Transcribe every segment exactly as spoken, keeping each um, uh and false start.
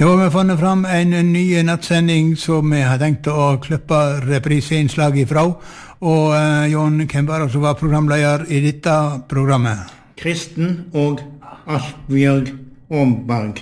Nå har vi funnet fram en ny nattsending som vi har tenkt å klippe repriseinnslag ifra. Og uh, Jon, hvem var det som var programleder i dette programmet? Kristen og Asbjørg Omberg.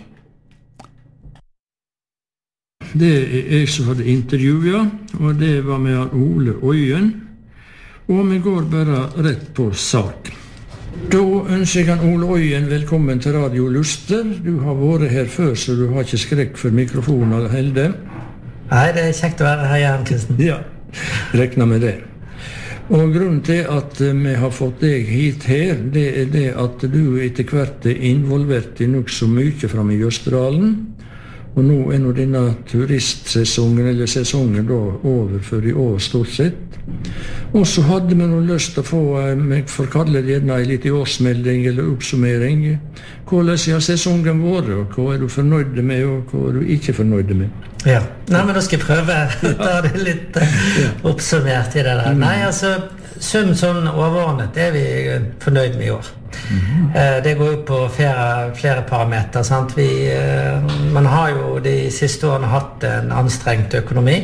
Det er jeg som hadde intervjuet, og det var med Ole Øyen. Og vi går bare rett på sak. Da ønsker jeg Ole Øyen velkommen til Radio Luster. Du har vært her før, så du har ikke skrekk for mikrofonen eller helde. Nei, det er kjekt å være her igjen, Kristen. Ja, rekna med det. Og grunnen til at vi har fått deg hit her, det er det at du etter hvert er involvert i nok så mye frem i Jøsterdalen. Og nå er nå denne turistsesongen, eller sesongen da, over for i år stort sett. Og så hadde vi noe lyst til å få, jeg får kalle det gjerne en liten årsmelding eller oppsummering. Hvordan har sesongen vært, og hva er du fornøyd med, og hva er du ikke fornøyd med? Ja, Nei, men da skal jeg prøve å ta det litt oppsummert i det der. Nei, altså, sum sånn overordnet er vi fornøyd med i år. Mm-hmm. Det går jo på flere, flere parameter, sant? Vi, man har jo de siste årene hatt en anstrengt økonomi.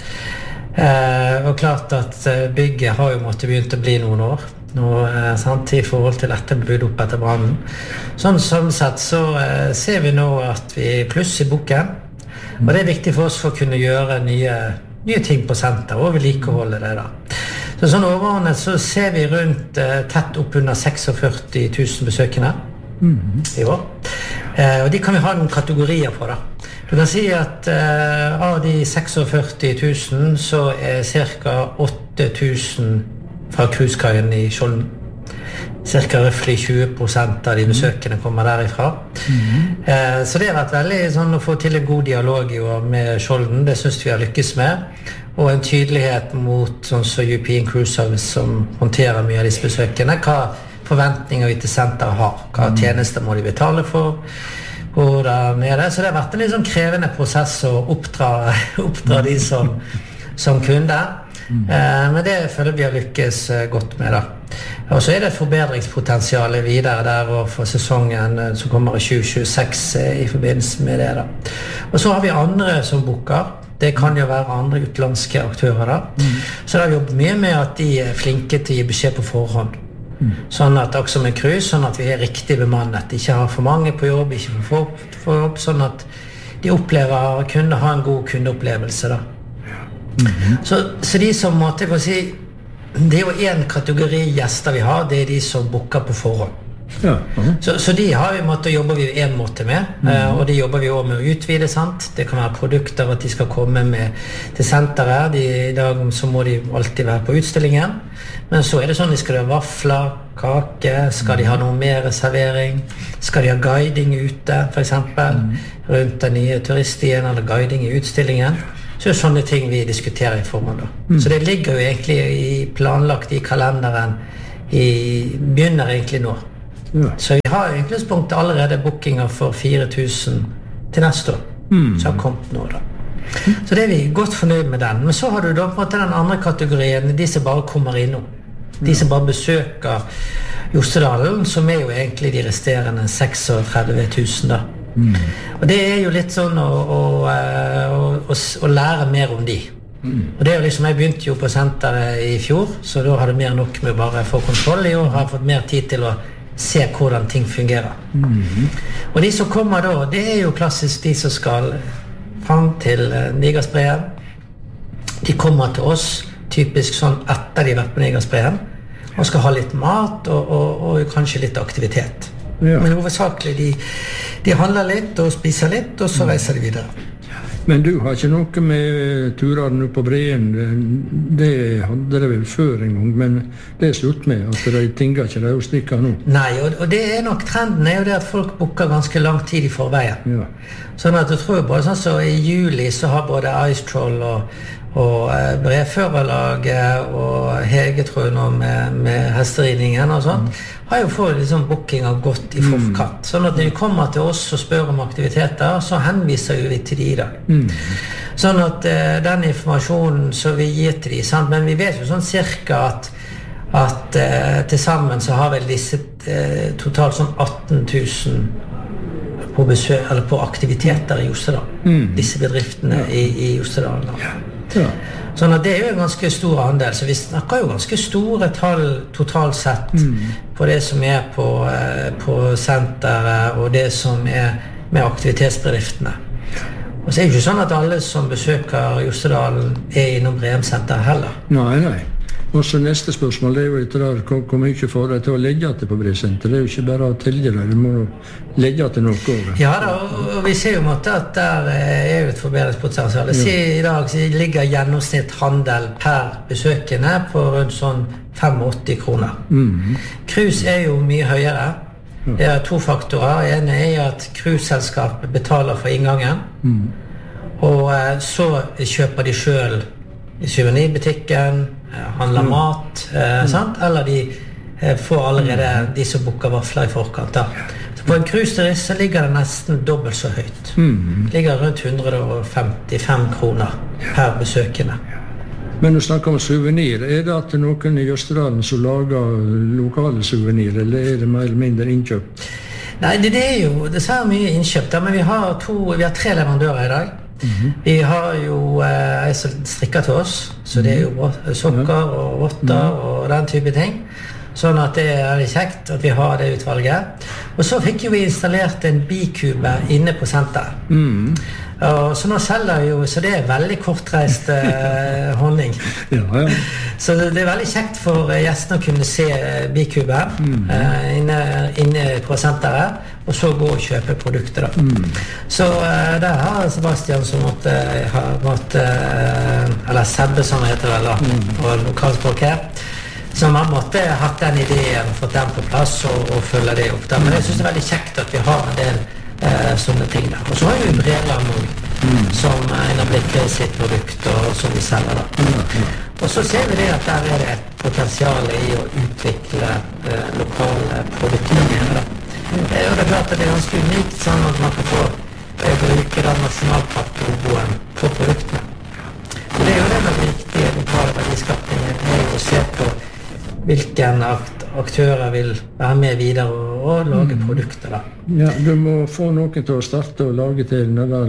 Og klart at bygget har jo måttet begynt å bli noen år nå, sant, i forhold til dette bygd opp etter brannen. Sånn, sånn sett så ser vi nå at vi er pluss i boken, og det er viktig for oss for å kunne gjøre nye, nye ting på senter og vedlikeholde det da. Så sånn overordnet så ser vi rundt eh, tett opp under førtiseks tusen besøkende mm-hmm. i år. Eh, og de kan vi ha noen kategorier på da. Du kan si at eh, av de førtiseks tusen så er cirka åtte tusen fra cruisekaien i Skjolden. Cirka røftlig tjue prosent av de besøkende kommer derifra. Mm-hmm. Eh, så det har vært veldig sånn å få til en god dialog i år med Skjolden. Det synes vi har lykkes med. Og en tydelighet mot sånn som European Cruise Service som håndterer mye av disse besøkende. Hva forventninger vi til senteret har. Hva tjenester må de betale for. Hvordan er det? Så det har vært en litt sånn krevende prosess å oppdra, oppdra de som, som kunder. Eh, men det føler vi har lykkes godt med da. Og så er det et forbedringspotensial videre der og for sesongen som kommer i tjue tjueseks i forbindelse med det da. Og så har vi andre som booker. Det kan jo være andre utenlandske aktører da. Mm. Så da har vi jobbet mye med at de er flinke til å gi beskjed på forhånd. Mm. Sånn at også med cruise, sånn at vi er riktig bemannet. Ikke har for mange på jobb, ikke for få på jobb, sånn at de opplever, kunne ha en god kundeopplevelse da. Mm-hmm. Så, så de som måtte jeg si, det er jo en kategori gjester vi har, det er de som booker på forhånd. Ja, uh-huh. så, så de har vi måttet jobber vi en måte med, mm. uh, og de jobber vi også med å utvide, sant? Det kan være produkter at de skal komme med til senteret. De, I dag så må de alltid være på utstillingen, men så er det sånn de skal ha vafler, kake, skal de ha noe mer servering, skal de ha guiding ute for eksempel, mm. rundt den nye turiststien eller guiding i utstillingen. Så det er sånne ting vi diskuterer i forhånd da. Mm. Så det ligger jo egentlig i planlagt i kalenderen, i, begynner egentlig nå. Ja. Så vi har i utgangspunktet allerede bookinger for fire tusen til neste år, mm. som har kommet nå da. Så det er vi godt fornøyd med den. Men så har du da på en måte den andre kategorien, de som bare kommer innom. De som bare besøker Jostedalen, som er jo egentlig de resterende trettini tusen da. Mm. Og det er jo litt sånn å, å, å, å, å lære mer om de. Mm. Og det er jo liksom, jeg begynte jo på senteret i fjor, så da hadde jeg mer nok med bare få kontroll i år, har jeg fått mer tid til å se hvordan ting fungerer. Mm-hmm. Og de som kommer da, det er jo klassisk de som skal frem til Nigersbreen. De kommer til oss typisk sånn etter de har vært på Nigersbreen, og skal ha litt mat og, og, og kanskje litt aktivitet. Ja. Men hovedsakelig de, de handler litt og spiser litt, og så reiser de videre. Men du har ikke noe med turene på Breen, det hadde det vel før en gang, men det er slutt med at de tinger ikke det og stikker nå. Nei, og, og det er nok trenden er jo det at folk booker ganske lang tid i forveien. Ja. Sånn at jeg tror både sånn så i juli så har både Ice Troll og, og eh, Brevførerlaget og Hege tror jeg nå med, med hesteridningen og sånt, mm. har jo fått liksom bookinger godt i forkant. Sånn at når de kommer til oss og spør om aktiviteter, så henviser vi til de i dag. Mm. Sånn at uh, den informasjonen som vi gir til de, sant? Men vi vet jo sånn cirka at, at uh, til sammen så har vel disse uh, totalt sånn atten tusen på, besøk, eller på aktiviteter i Jostedal. Mm. Disse bedriftene i, i Jostedal. Ja. Ja. Sånn at det er jo en ganske stor andel, så vi snakker jo ganske store tall totalt sett mm. på det som er på, på senteret og det som er med aktivitetsbedriftene. Og så er det ikke sånn at alle som besøker Jostedal er innom Breum-senteret heller. Nei, nei. Og så neste spørsmål er jo etter der, hvor, hvor mye får de til å legge til på Breum-senteret? Det er jo ikke bare å tilge det, du må legge til noe over. Ja da, og vi ser jo måtte at der er jo et forbedringspotensial. Ja. I dag så ligger gjennomsnitt handel per besøkende på rundt sånn åttifem kroner. Mm. Cruise er jo mye høyere. Ja. Det er to faktorer. En er at cruiseselskapet betaler for inngangen, mm. og så kjøper de selv i souvenirbutikken, handler mat, eh, sant? Eller de eh, får allerede de som bukker vafler i forkant. Da. Så på en cruiseturist så ligger det nesten dobbelt så høyt. Mm. Det ligger rundt hundre og femtifem kroner per besøkende. Men du snakker om souvenir. Er det at noen i Jostedalen som lager lokale souvenir, eller er det mer eller mindre innkjøpt? Nei, det, det er jo dessverre mye innkjøpt, men vi har, to, vi har tre leverandører i dag. Mm-hmm. Vi har jo eh, en som strikker til oss, så det er jo sokker og votter og den type ting. Sånn at det er veldig kjekt at vi har det utvalget. Og så fikk jo vi installert en bikube inne på senteret. Mm. Og så nå selger jo, så det er veldig kortreist eh, honning. Ja, ja. Så det er veldig kjekt for gjestene å kunne se bikuben mm. eh, inne, inne på senteret, og så gå og kjøpe produkter da. Mm. Så eh, der har Sebastian som måtte, har måtte eh, eller Sebbe som heter vel da, mm. på lokalspråk her, som har måtte hatt den ideen og fått den på plass og, og følge det opp da. Men jeg synes det er veldig kjekt at vi har en del eh, sånne ting der. Og så har vi Breland nå, mm. som en har blitt sitt produkt og som vi selger da. Mm. Og så ser vi det at der er det et potensial i å utvikle eh, lokale produkter mer da. Mm. Det er jo det klart at det er ganske unikt sånn at man kan få eh, bruke den nasjonalparklogoen på produktene. Og det er jo det med viktige lokale verdiskapninger, det er jo å se på hvilken aktører vil være med videre og, og lage mm. produkter da. Ja, du må få noen til å starte og lage til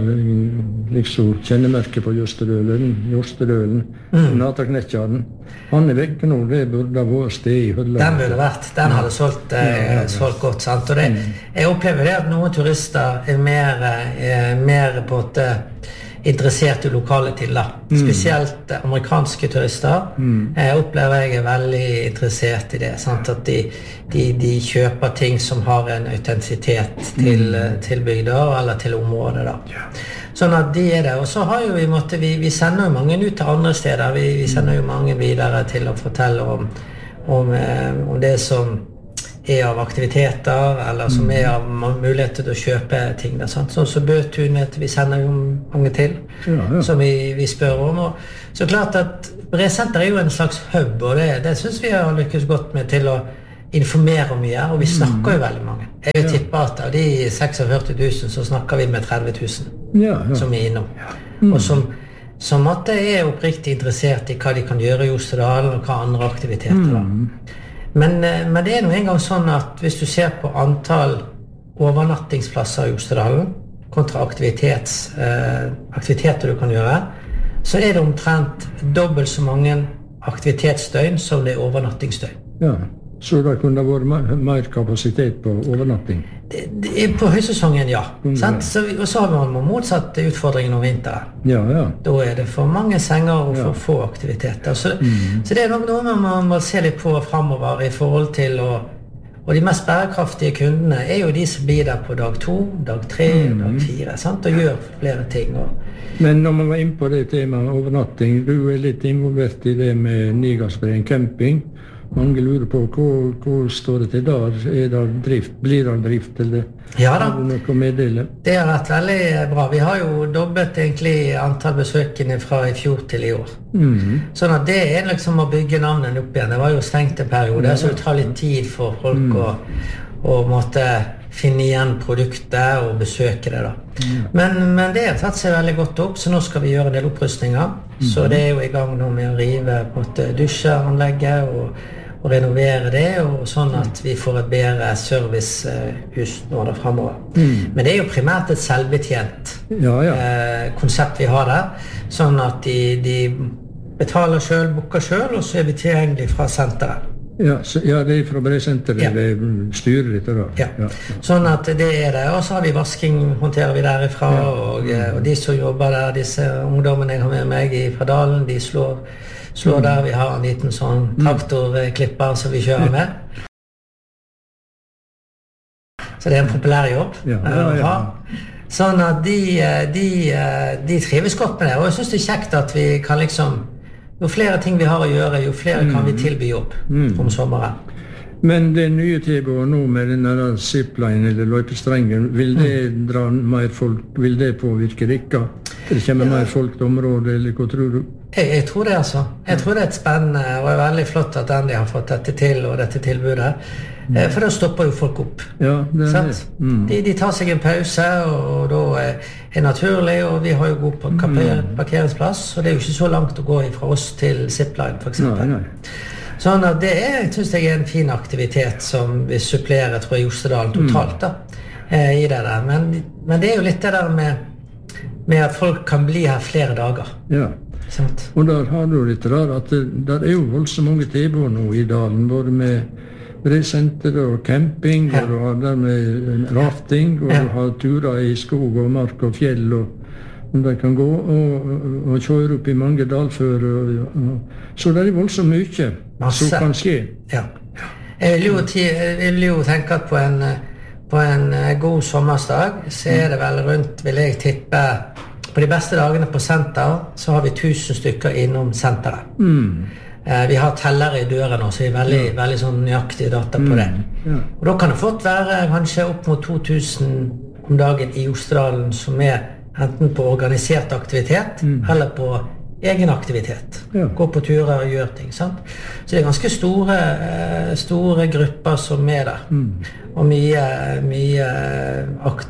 liksom kjennemerket på Jostedølen, Jostedølen, mm. Nataknettjaren. Han er vekk nå, det burde vært sted i hylla. Den burde vært, den hadde solgt, eh, ja, ja, ja. solgt godt, sant? Og det, mm. jeg opplever det at noen turister er mer, er mer på en interessert i lokale til da. Spesielt mm. amerikanske turister mm. jeg opplever jeg er veldig interessert i det, sant? At de, de, de kjøper ting som har en autentisitet til, mm. til bygder eller til området da. Ja. Sånn at de er det, og så har jo vi måtte, vi, vi sender jo mange ut til andre steder, vi, vi sender jo mange videre til å fortelle om, om, om det som er av aktiviteter, eller som er av muligheter til å kjøpe ting der, sant? Sånn som Bøtun vet vi sender jo mange til, ja, ja. som vi, vi spør om. Og så klart at Breum-senteret er jo en slags hub, og det, det synes vi har lykkes godt med til å informere om mye, og vi snakker jo veldig mange. Jeg vil tippe at av de førtiseks tusen så snakker vi med tretti tusen ja, ja. som er innom. Mm. Og som, som at det er oppriktig interessert i hva de kan gjøre i Jostedal, og hva andre aktiviteter da. Mm. Men, men det er noe en gang sånn at hvis du ser på antall overnattingsplasser i Jostedalen kontra aktivitets, eh, aktiviteter du kan gjøre, så er det omtrent dobbelt så mange aktivitetsdøgn som det er overnattingsdøgn. Ja, så det kunne vært mer, mer kapasitet på overnatting? Det, det, på høysesongen, ja. Mm, ja. Så, og så har man motsatt utfordringen om vinteren. Ja, ja. Da er det for mange senger og for ja. få aktiviteter. Så, mm. så det er nok noe man må se litt på fremover i forhold til å, og de mest bærekraftige kundene er jo de som blir der på dag to, dag tre, mm. dag fire, sant? Og gjør flere ting. Og, men når man var inne på det temaet overnatting, du er litt involvert i det med Nygaardsbreen camping. Mange lurer på hvor, hvor står det til der? Er det drift? Blir det drift? Eller ja da, er det noe å meddele? Det har vært veldig bra. Vi har jo dobbelt egentlig antall besøkende fra i fjor til i år. Mm-hmm. Sånn at det er liksom å bygge navnet opp igjen. Det var jo stengt en periode, ja, så det tar litt tid for folk mm. å, å måtte finne igjen produktet og besøke det da. Mm. Men, men det har tatt seg veldig godt opp, så nå skal vi gjøre en del opprustninger. Mm. Så det er jo i gang nå med å rive på dusjeanlegget og og renovere det, og sånn at vi får et bedre servicehus nå da fremover. Mm. Men det er jo primært et selvbetjent ja, ja. eh, konsept vi har der, sånn at de, de betaler selv, booker selv, og så er vi tilgjengelig fra senteret. Ja, så, ja, det er fra brevsenteret, ja. Det styrer litt da. Ja. Ja. Sånn at det er det, og så har vi vasking, håndterer vi derifra, ja. og, og de som jobber der, disse ungdommene jeg har med meg fra Dalen, de slår, slår mm. der, vi har en liten sånn traktorklipper som vi kjører med. Så det er en populær jobb. Ja, ja, ja. Sånn at de, de, de trives godt med det, og jeg synes det er kjekt at vi kan liksom jo flere ting vi har å gjøre, jo flere kan vi tilby jobb mm. om sommeren. Men det nye tilbudet nå med denne zipline eller løypestrengen, vil det mm. dra mer folk, vil det påvirke dere? Det kommer ja. mer folk til området, eller hva tror du? Jeg, jeg tror det altså. Jeg tror det er et spennende, og det er veldig flott at Andy har fått dette til, og dette tilbudet. Mm. For da stopper jo folk opp. Ja, det er det. Mm. De, de tar seg en pause, og, og da er det naturlig, og vi har jo god på parkeringsplass, og det er jo ikke så langt å gå fra oss til zipline, for eksempel. Nei, nei. Sånn at det er, jeg synes jeg er en fin aktivitet som vi supplerer, tror jeg, Jostedalen totalt da, eh, i det der. Men, men det er jo litt det der med, med at folk kan bli her flere dager. Ja. Sant? Og der har du litt der, at det, der er jo voldsomt mange tilbud nå i dalen, både med brevsenter og camping, ja. og du har der med rafting, og ja. du har turer i skog og mark og fjell, og de kan gå og, og, og kjøre opp i mange dalfører. Og, og, så det er voldsomt mye Masse. som kan skje. Ja. Jeg vil jo, jeg vil jo tenke at på en, på en god sommersdag, så er det vel rundt, vil jeg tippe, på de beste dagene på senter, så har vi tusen stykker innom senteret. Mm. Eh, vi har tellere i døren nå, så vi er veldig, ja. veldig sånn nøyaktige data på det. Mm. Ja. Og da kan det fått være kanskje opp mot to tusen om dagen i Jostedalen, som er enten på organisert aktivitet, mm. eller på egen aktivitet. Ja. Gå på turer og gjøre ting, sant? Så det er ganske store, store grupper som er der. Mm. Og mye, mye akt...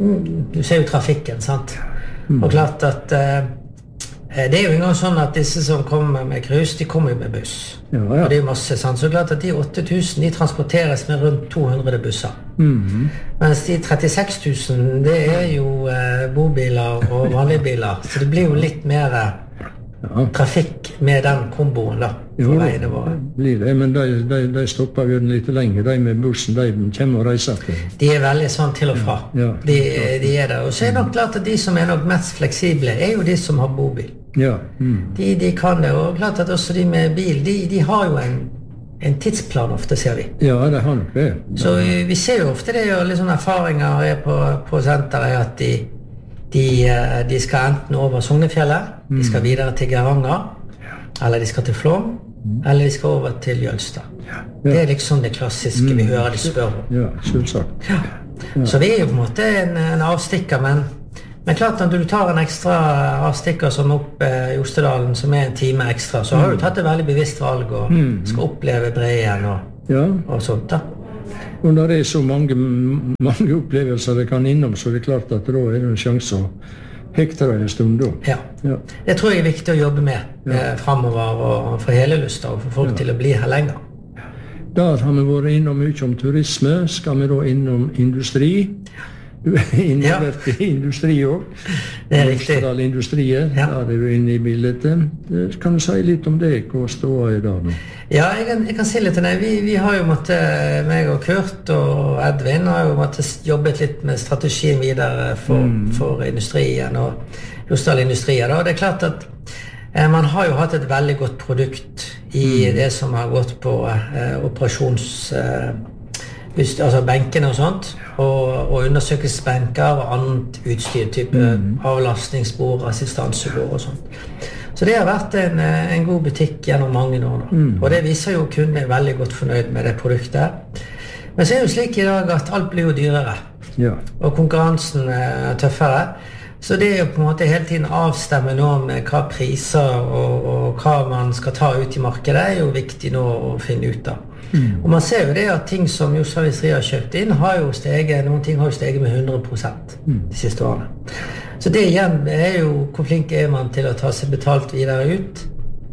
Du ser jo trafikken, sant? Mm. Og klart at eh, det er jo en gang sånn at disse som kommer med krus, de kommer jo med buss. Ja, ja. Og det er jo masse, sant? Så klart at de åtte tusen, de transporteres med rundt to hundre busser. Mm. Mens de trettiseks tusen, det er jo eh, bobiler og vanlige biler. Så det blir jo litt mer ja. trafikk med den komboen da, for jo, veiene våre. Blir det, men de, de, de stopper jo litt lenger. De med bussen, de kommer og reiser til. De er veldig sånn til og fra. Ja, ja, de, de er der. Og så er det nok klart at de som er nok mest fleksible, er jo de som har bobil. Ja. Mm. De, de kan det, og klart at også de med bil, de, de har jo en, en tidsplan ofte, ser vi. Ja, det har nok det. Ja. Så vi ser jo ofte det, og litt sånne erfaringer er på, på senteret, at de, de, de skal enten over Sognefjellet, mm. de skal videre til Geiranger, ja. eller de skal til Flåm, mm. eller de skal over til Jølstad. Ja. Ja. Det er liksom det klassiske mm. vi hører de spør om. Ja, selvsagt. Ja. Ja. Så vi er jo på en måte en, en avstikker, men Men klart at du tar en ekstra avstikker som opp eh, Jostedalen, som er en time ekstra, så har du tatt et veldig bevisst valg og mm. skal oppleve Breien og, ja. og sånt da. Og når det er så mange, mange opplevelser det kan innom, så er det klart at da er det en sjanse å hekte deg en stund da. Ja. ja, det tror jeg er viktig å jobbe med ja. eh, fremover og for hele lyst og for folk ja. til å bli her lenger. Der har vi vært innom mye om turisme, skal vi da innom industri. Du er involvert ja. i industri også. Det er riktig. Industrier, ja. Der er du inne i bildet. Kan du si litt om det? Hva står i dag nå? Ja, jeg kan, jeg kan si litt til det. Vi, vi har jo måttet, meg og Kurt og Edvin har jo måttet jobbet litt med strategien videre for, mm. for industrien og Jostedal-industrier. Og det er klart at eh, man har jo hatt et veldig godt produkt i mm. det som har gått på eh, operasjons... Eh, altså benkene og sånt, og, og undersøkelsesbenker og annet utstyr, type mm. avlastningsbord, assistansebord og sånt. Så det har vært en, en god butikk gjennom mange år. Mm. Og det viser jo kundene er veldig godt fornøyd med det produktet. Men så er det jo slik i dag at alt blir jo dyrere, ja. og konkurransen er tøffere. Så det er jo på en måte hele tiden avstemme nå med hva priser og, og hva man skal ta ut i markedet, er jo viktig nå å finne ut av. Mm. Og man ser jo det at ting som Jostedal Industri har kjøpt inn har jo steget, noen ting har jo steget med hundre prosent mm. de siste årene. Så det igjen er jo hvor flink er man til å ta seg betalt videre ut,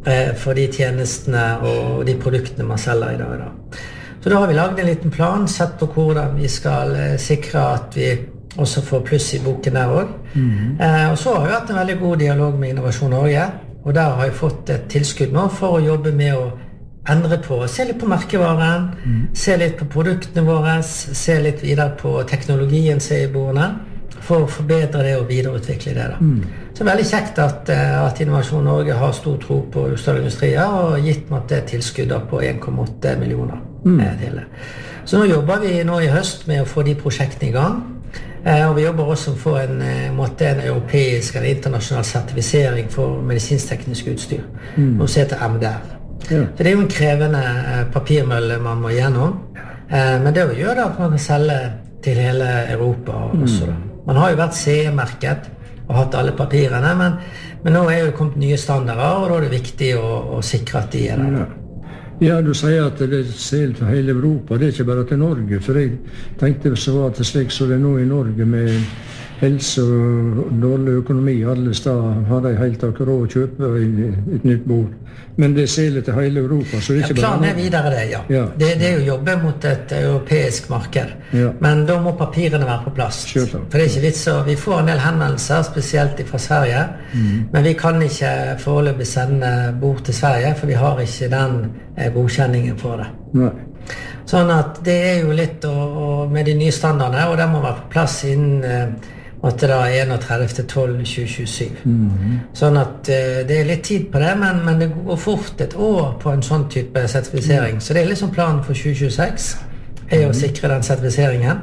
eh, for de tjenestene og de produktene man selger i dag. Da. Så da har vi laget en liten plan, sett på hvordan vi skal eh, sikre at vi også får pluss i boken der også. Mm. Eh, og så har vi hatt en veldig god dialog med Innovasjon Norge, og der har jeg fått et tilskudd nå for å jobbe med å endre på, se litt på merkevaren, mm. se litt på produktene våre, se litt videre på teknologien som er i bordene, for å forbedre det og videreutvikle det. Da. Mm. Så det er veldig kjekt at, at Innovasjon Norge har stor tro på Jostedal Industrier og gitt meg det tilskuddet på en komma åtte millioner. Mm. Til det. Så nå jobber vi nå i høst med å få de prosjektene i gang, og vi jobber også for en, måte, en europeisk eller internasjonal sertifisering for medisinsk-teknisk utstyr, mm. noe som heter M D R. Ja. Så det er jo en krevende papirmølle man må gjennom, men det gjør det at man kan selge til hele Europa også. Mm. Man har jo vært C E-merket og hatt alle papirene, men, men nå er jo kommet nye standarder, og da er det viktig å, å sikre at de er der. Ja. Ja, du sier at det er selv til hele Europa, det er ikke bare til Norge, for jeg tenkte så at det er slik som det er nå i Norge med helse og dårlig økonomi, alle steder har de helt akkurat råd å kjøpe et nytt bord. Men det ser til hele Europa, så det er ikke ja, bare... Planen er videre det, ja. ja. Det, det er jo jobbe mot et europeisk marked. Ja. Men da må papirene være på plass. Kjøper. For det er ikke vits, så vi får en del henvendelser, spesielt fra Sverige, mm. men vi kan ikke foreløpig sende bord til Sverige, for vi har ikke den godkjenningen for det. Nei. Sånn at det er jo litt og, og med de nye standardene, og det må være på plass innen at det da er enogtredivte desember tjue tjuesju. Mm-hmm. Sånn at uh, det er litt tid på det, men, men det går fort et år på en sånn type sertifisering. Mm. Så det er liksom planen for tjue tjueseks, er å sikre den sertifiseringen.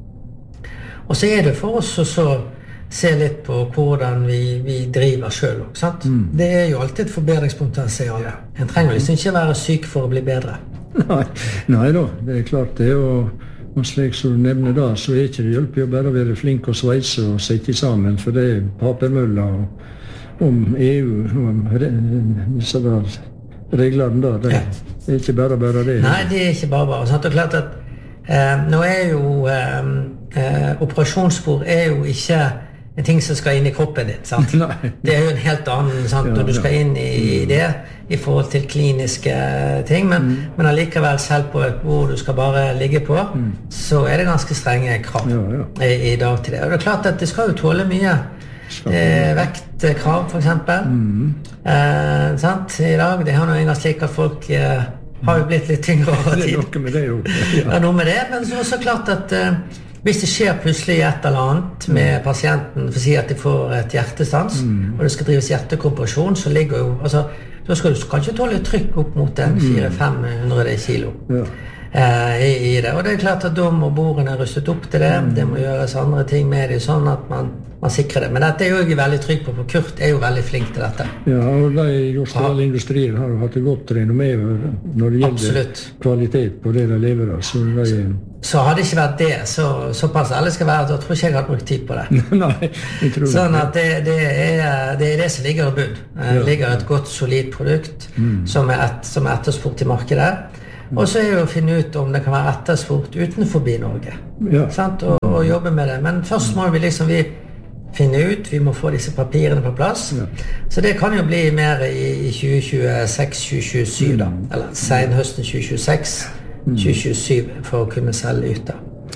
Og så er det for oss å så se litt på hvordan vi, vi driver selv, sant? Mm. Det er jo alltid et forbedringspotensial. En trenger liksom ikke være syk for å bli bedre. Nei, nei da, det er klart det, og Og slik som du nevner da, så er ikke det hjelper jo bare å være flink og sveise og sette sammen, for det er papermøller om E U, om disse reglene da, det er ikke bare bare det. Nei, det er ikke bare bare. Sant? Og klart at eh, nå er jo eh, eh, operasjonsspor er jo ikke en ting som skal inn i kroppen din, sant? Det er jo en helt annen, sant? Når du skal inn i, i det, i forhold til kliniske ting, men, mm. men allikevel selv på et bord du skal bare ligge på, mm. så er det ganske strenge krav ja, ja. I, i dag til det. Og det er klart at det skal jo tåle mye eh, vektkrav, for eksempel. Mm. Eh, sant? I dag, det har noe engang slik at folk eh, har jo blitt litt tyngre over tid. Det er noe med det jo. Ja. Det er noe med det, men så, så klart at eh, hvis det skjer plutselig et eller annet med pasienten, for å si at de får et hjertestans, mm. og det skal drives hjertekompresjon, så ligger jo, altså, da skal du kanskje tåle trykk opp mot en fire til fem hundre kilo ja. eh, i, i det. Og det er klart at da må bordene rustet opp til det, mm. det må gjøres andre ting med det, sånn at man, man sikrer det. Men dette er jo jeg veldig trygg på, for Kurt er jo veldig flink til dette. Ja, og de Jostedal Industrier har jo hatt det godt renommé når det gjelder Absolutt. Kvalitet på det de lever av. Så, de, så hadde det ikke vært det, så, såpass alle skal være, da tror ikke jeg hadde brukt tid på det. Nei, jeg tror sånn at det, det, er, det er det som ligger i bunn. Det ja, ligger et godt, solid produkt mm. som er, et, som er etterspurt i markedet. Og så er det å finne ut om det kan være etterspurt utenfor Norge. Ja. Sant? Og, og jobbe med det. Men først må vi liksom vi finne ut, vi må få disse papirene på plass. Ja. Så det kan jo bli mer i, i tjue tjueseks tjue tjuesju da. Eller senhøsten tjue tjueseks tjue tjuesju for å kunne selge ut da.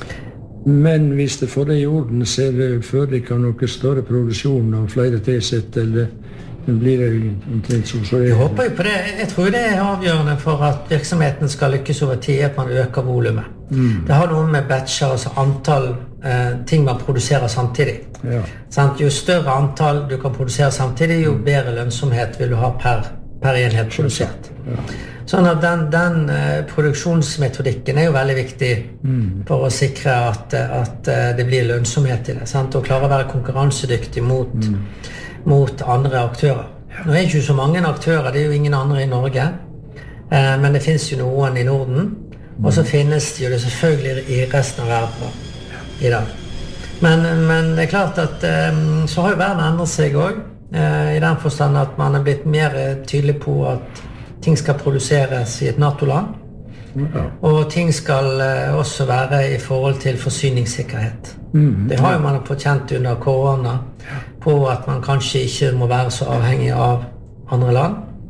Men hvis det får det i orden, så er det foreligger noe større produksjon av flere tilsett, eller blir det omtrent så, så er det... Jeg håper jo på det. Jeg tror det er avgjørende for at virksomheten skal lykkes over tid, at man øker volumet. Mm. Det har noe med batcher, altså antall eh, ting man produserer samtidig. Ja. Sant? Jo større antall du kan produsere samtidig, jo bedre lønnsomhet vil du ha per, per enhet produsert. Ja. Sånn at den, den uh, produksjonsmetodikken er jo veldig viktig mm. for å sikre at, at uh, det blir lønnsomhet i det, sant? Og klare å være konkurransedyktig mot, mm. mot andre aktører. Nå er det ikke så mange aktører, det er jo ingen andre i Norge, uh, men det finnes jo noen i Norden, mm. og så finnes det jo det selvfølgelig i resten av verden i dag. Men, men det er klart at um, så har jo verden endret seg også, uh, i den forstand at man er blitt mer tydelig på at ting skal produseres i et NATO-land, ja. Og ting skal uh, også være i forhold til forsyningssikkerhet. Mm, det har jo man fått kjent under korona, på at man kanskje ikke må være så avhengig av andre land.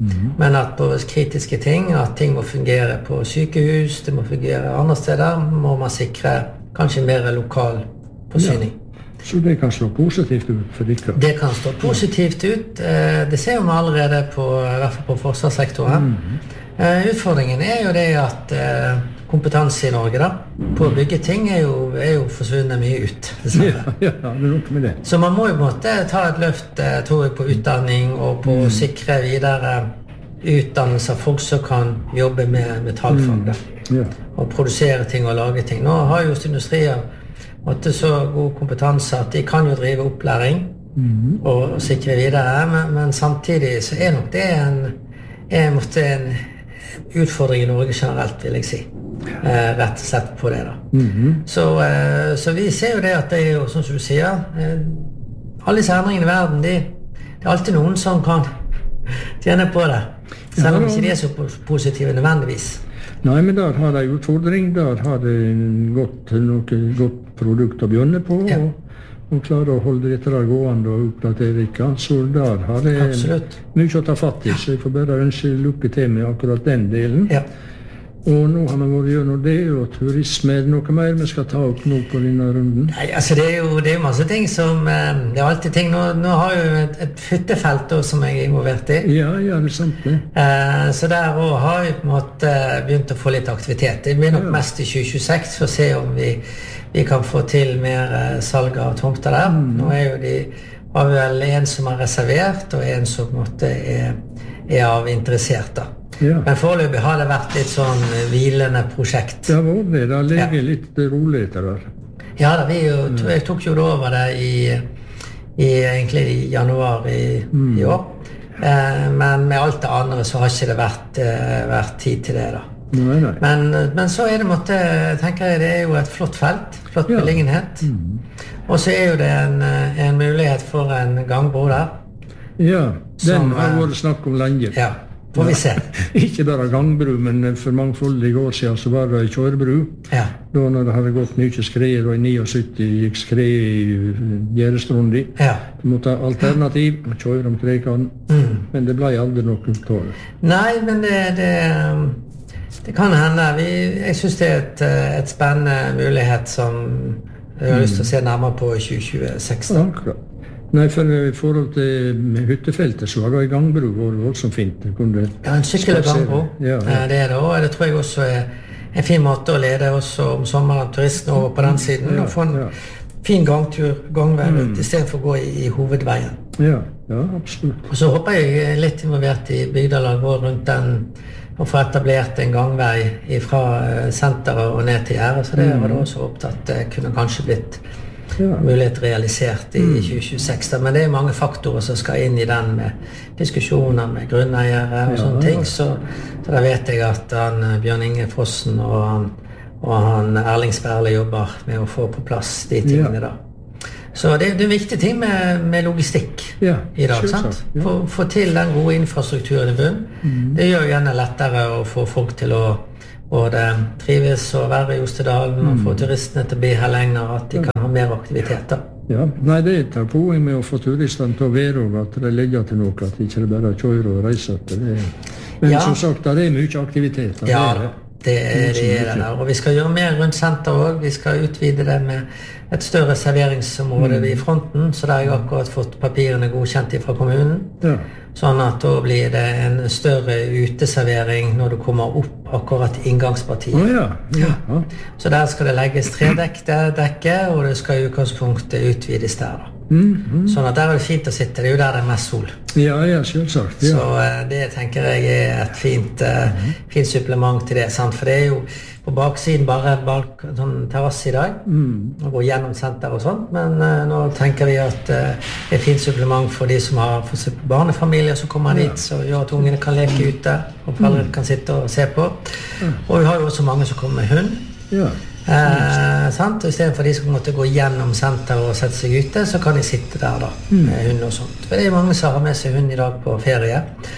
Mm. Men at på kritiske ting, at ting må fungere på sykehus, det må fungere andre steder, må man sikre kanskje mer lokal forsyning. Ja. Så det kan slå positivt ut for dere? Det kan slå positivt ut. Det ser vi allerede på, i hvert fall på forsvarssektoren. Mm. Utfordringen er jo det at kompetanse i Norge da, på å bygge ting er jo, er jo forsvunnet mye ut. Ja, ja, det er nok med det. Så man må jo på en måte ta et løft, tror jeg, på utdanning og på å mm. sikre videre utdannelse av folk som kan jobbe med metallfag da. Mm. Ja. Og produsere ting og lage ting. Nå har jo industrier måtte så god kompetanse at de kan jo drive opplæring mm. og, og sikre videre, men, men samtidig så er nok det en, er måtte en utfordring i Norge generelt, vil jeg si. Eh, rett og slett på det da. Mm-hmm. Så, eh, så vi ser jo det at det er jo, sånn som du sier, eh, alle disse endringene i verden, de, det er alltid noen som kan tjene på det. Selv om ikke de er så positive nødvendigvis. Nei, men der har de utfordring, der har de godt, noe godt produkt å begynne på, ja. og, og klare å holde dette der gående og oppdatere ikke. Så der har de Absolutt. Mye å ta fatt i, så jeg får bare ønske lykke til med akkurat den delen. Ja. Og nå har vi vært gjennom det, og turisme, er det noe mer vi skal ta opp nå på denne runden? Nei, altså det er jo, det er jo masse ting som, det er alltid ting, nå, nå har jeg jo et, et hyttefelt da, som jeg er involvert i. Ja, ja, det er sant det. Eh, så der også har vi på en måte begynt å få litt aktivitet. Det blir nok ja. mest i tjue tjueseks for å se om vi, vi kan få til mer salg av tomter der. Mm. Nå er jo de, har vi vel en som har reservert, og en som på en måte er, er av interessert da. Ja. Men foreløpig har det vært litt sånn hvilende prosjekt. Ja, var det. Det ligger ja. litt rolig etter der. Ja, da, vi jo, jeg tok jo over det i, i, egentlig i januar i, mm. i år. Eh, men med alt det andre så har ikke det vært, eh, vært tid til det da. Nei, nei. Men, men så er det måtte, tenker jeg, det er jo et flott felt, flott ja. beliggenhet. Mm. Og så er jo det en, en mulighet for en gangbro der. Ja, den som, har vært snakk om lenge. Ja. Får vi se. Ikke bare gangbru, men for mangfoldige år siden så var det kjørebru. Ja. Da når det hadde gått mye skreier, og i syttini gikk skreier i Gjerdestrundi. Ja. Du måtte ha alternativ, kjøre om Kreikan, mm. men det ble aldri noe tål. Nei, men det, det, det kan hende. Vi, jeg synes det er et, et spennende mulighet som jeg har lyst til å se nærmere på i tjue tjueseks. Ja, akkurat. Nei, for i forhold til hyttefeltet så var det i gangbro og voldsomt fint. Kunne ja, en sykkel- og gangbro. Ja, ja. Det er det, og det tror jeg også er en fin måte å lede også om sommeren turistene over på den siden, ja, og få en ja. fin gangtur, gangvei mm. i stedet for å gå i, i hovedveien. Ja, ja, absolutt. Og så håper jeg litt involvert i Bygdalag og rundt den, og få etablert en gangvei fra senteret og ned til Gjerde, så det var det også opptatt det kunne kanskje blitt ja. mulighet realisert i mm. tjue tjueseks. Men det er mange faktorer som skal inn i den med diskusjoner med grunneiere og ja, sånne ting. Så, så da vet jeg at han, Bjørn Inge Frossen og han, og han Erling Sperle jobber med å få på plass de tingene ja. da. Så det, det er viktige ting med, med logistikk ja, i dag, sant? Ja. Få, få til den gode infrastrukturen i bunn. Mm. Det gjør jo gjerne lettere å få folk til å både trives og være i Ostedalen mm. og få turistene til å bli her lenger, at de kan ha mer aktiviteter. Ja, nei, det er poeng med å få turistene til å være og at det legger til noe, at de ikke bare kjører og reiser til det. Men ja. som sagt, det er mye aktivitet. Ja, det er det, er det der. Og vi skal gjøre mer rundt senter også. Vi skal utvide det med et større serveringsområde mm. i fronten, så der har jeg akkurat fått papirene godkjent fra kommunen. Ja. Sånn at da blir det en større uteservering når du kommer opp akkurat inngangspartiet. Oh, ja. Ja. Ja. Så der skal det legges tredekke, og det skal i utgangspunktet utvides der da. Mm, mm. Sånn at der er det fint å sitte, det er jo der det er mest sol. Ja, ja, selvsagt. Ja. Så uh, det tenker jeg er et fint, uh, mm. fint supplement til det, sant? For det er jo på baksiden bare balk, sånn terrasse i dag, mm. og gå gjennom senter og sånt, men uh, nå tenker vi at uh, det er et fint supplement for de som har for barnefamilier som kommer ja. dit, så gjør at ungene kan leke ute, og foreldre mm. kan sitte og se på. Ja. Og vi har jo også mange som kommer med hund. Ja. Eh, sant? Og i stedet for de som måtte gå gjennom senter og sette seg ute, så kan de sitte der da, mm. med hund og sånt. For det er mange som har med seg hund i dag på ferie,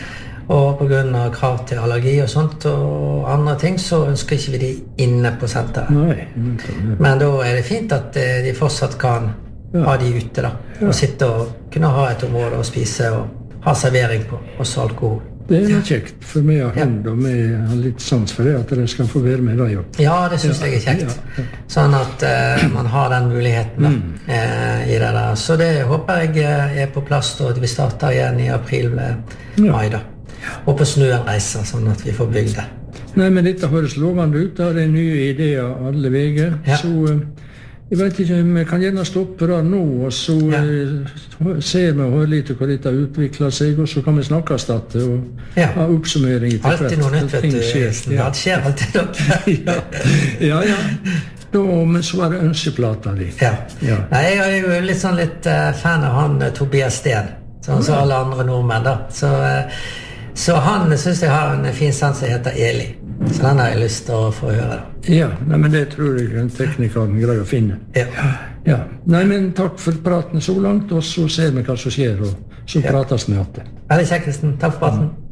og på grunn av krav til allergi og sånt og andre ting, så ønsker ikke vi de inne på senteret. Nei, men da er det fint at de fortsatt kan ja. ha de ute da, og ja. sitte og kunne ha et område å spise og ha servering på, også alkohol. Det er noe kjekt, for vi har hund, og vi har litt sans for det, at dere skal få være med deg også. Ja, det synes jeg er kjekt. Ja, ja. Sånn at uh, man har den muligheten da, mm. uh, i det der. Så det håper jeg uh, er på plass, og at vi starter igjen i april, uh, mai da. Og på snøen reiser, sånn at vi får bygd det. Nei, men dette høres lovende ut, det er nye ideer alle veger, ja. Så... Uh, Jeg vet ikke, vi kan gjerne stoppe det nå, og så ja. eh, ser vi og hører litt hva dette utvikler seg, og så kan vi snakke stedet og ja. ha oppsummering etter hvert. Alltid noe nytt, vet du. Skjer. Ja, det skjer alltid noe. ja, ja. ja. Da, men så er det ønskeplata di. Ja. ja. Nei, jeg er jo litt sånn litt uh, fan av han uh, Tobias Steen, sånn som alle andre nordmenn da. Så, uh, så han synes jeg har en fin sang som heter Eli. Så den har jeg lyst til å få høre da. Ja, nei, men det tror jeg en tekniker greier å finne. Ja. ja. Nei, men takk for praten så langt, og så ser vi hva som skjer, og så ja. prates vi igjen. Veldig kjekt, Kristen. Takk for praten.